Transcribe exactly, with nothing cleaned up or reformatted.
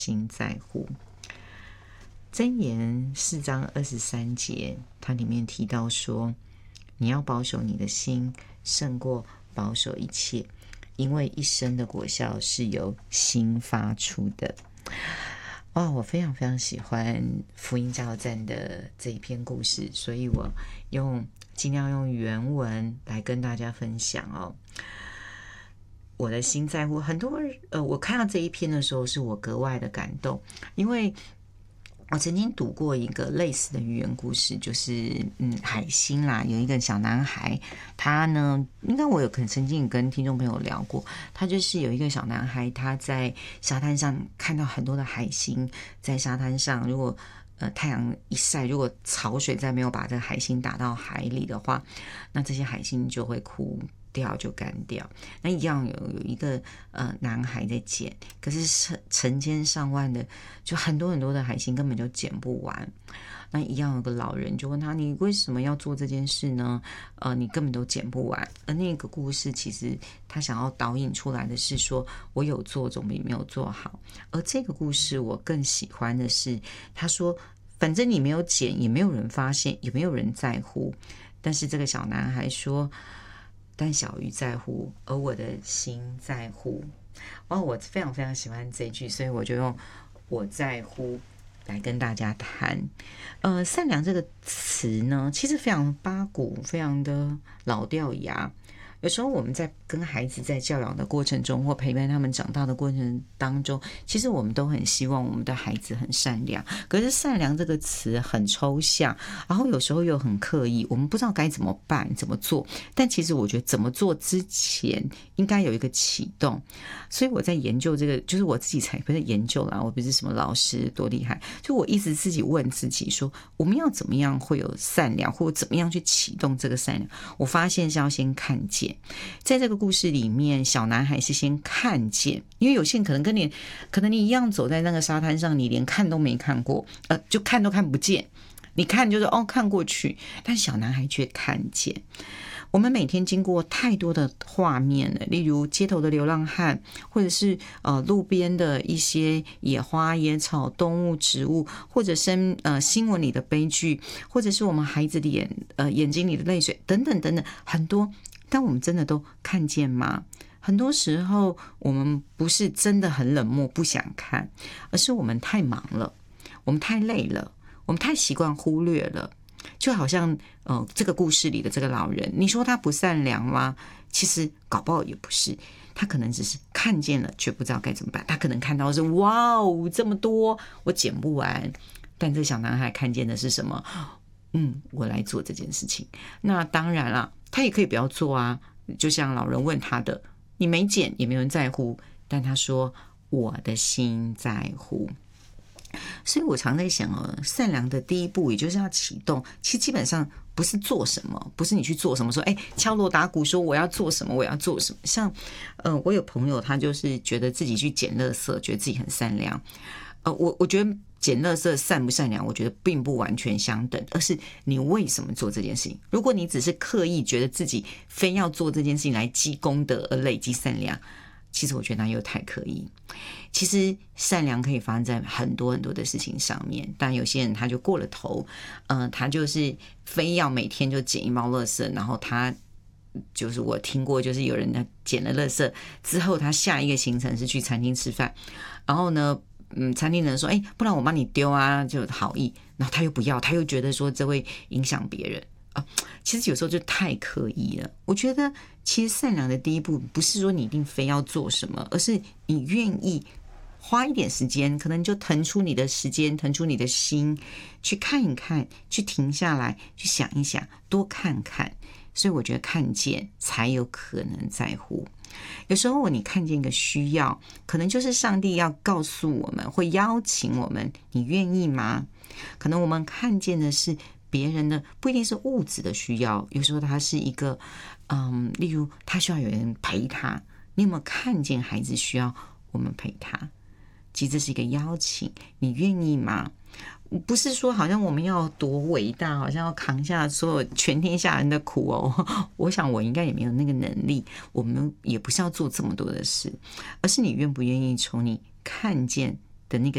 心在乎。箴言四章二十三节，它里面提到说，你要保守你的心，胜过保守一切，因为一生的果效是由心发出的。哇，我非常非常喜欢福音加油站的这一篇故事，所以我用尽量用原文来跟大家分享哦。我的心在乎，很多呃，我看到这一篇的时候，是我格外的感动，因为我曾经读过一个类似的寓言故事，就是嗯，海星啦，有一个小男孩，他呢，应该我有可能曾经跟听众朋友聊过，他就是有一个小男孩，他在沙滩上看到很多的海星在沙滩上，如果呃太阳一晒，如果潮水再没有把这个海星打到海里的话，那这些海星就会枯掉，就干掉。那一样有有一个呃男孩在捡，可是成成千上万的，就很多很多的海星根本就捡不完。那一样有个老人就问他，你为什么要做这件事呢？呃，你根本都捡不完。而那个故事其实他想要导引出来的是说，我有做总比没有做好。而这个故事我更喜欢的是，他说反正你没有捡，也没有人发现，也没有人在乎。但是这个小男孩说，但小鱼在乎，而我的心在乎。哦，我非常非常喜欢这句，所以我就用我在乎来跟大家谈。呃，善良这个词呢，其实非常八股，非常的老掉牙。有时候我们在跟孩子在教养的过程中，或陪伴他们长大的过程当中，其实我们都很希望我们的孩子很善良。可是善良这个词很抽象，然后有时候又很刻意，我们不知道该怎么办怎么做。但其实我觉得怎么做之前应该有一个启动。所以我在研究这个，就是我自己才不是研究啦，我不是什么老师多厉害，就我一直自己问自己说，我们要怎么样会有善良，或者怎么样去启动这个善良。我发现是要先看见。在这个故事里面，小男孩是先看见，因为有些人可能跟你可能你一样走在那个沙滩上，你连看都没看过，呃，就看都看不见。你看就是哦看过去，但小男孩却看见。我们每天经过太多的画面了，例如街头的流浪汉，或者是呃路边的一些野花野草、动物、植物，或者是呃新闻里的悲剧，或者是我们孩子的眼呃眼睛里的泪水，等等等等，很多。但我们真的都看见吗？很多时候我们不是真的很冷漠不想看，而是我们太忙了，我们太累了，我们太习惯忽略了。就好像呃这个故事里的这个老人，你说他不善良吗？其实搞不好也不是，他可能只是看见了却不知道该怎么办。他可能看到的是哇哦这么多我捡不完，但这小男孩看见的是什么？嗯，我来做这件事情。那当然啦，他也可以不要做啊。就像老人问他的，你没捡也没有人在乎，但他说我的心在乎。所以我常在想哦，善良的第一步也就是要启动，其实基本上不是做什么，不是你去做什么说哎敲锣打鼓说我要做什么我要做什么。像呃我有朋友他就是觉得自己去捡垃圾，觉得自己很善良。呃我我觉得捡垃圾善不善良我觉得并不完全相等，而是你为什么做这件事情。如果你只是刻意觉得自己非要做这件事情来积功德而累积善良，其实我觉得那又太刻意。其实善良可以发生在很多很多的事情上面，但有些人他就过了头，呃，他就是非要每天就捡一包垃圾，然后他就是我听过，就是有人捡了垃圾之后，他下一个行程是去餐厅吃饭，然后呢嗯，餐厅的人说，哎，不然我帮你丢啊，就好意。然后他又不要，他又觉得说这会影响别人啊。其实有时候就太刻意了。我觉得其实善良的第一步不是说你一定非要做什么，而是你愿意花一点时间，可能就腾出你的时间，腾出你的心，去看一看，去停下来，去想一想，多看看。所以我觉得看见才有可能在乎。有时候你看见一个需要，可能就是上帝要告诉我们，会邀请我们，你愿意吗？可能我们看见的是别人的，不一定是物质的需要，有时候他是一个嗯，例如他需要有人陪他，你有没有看见孩子需要我们陪他？其实这是一个邀请，你愿意吗？不是说好像我们要多伟大，好像要扛下所有全天下人的苦哦。我想我应该也没有那个能力，我们也不是要做这么多的事，而是你愿不愿意从你看见的那个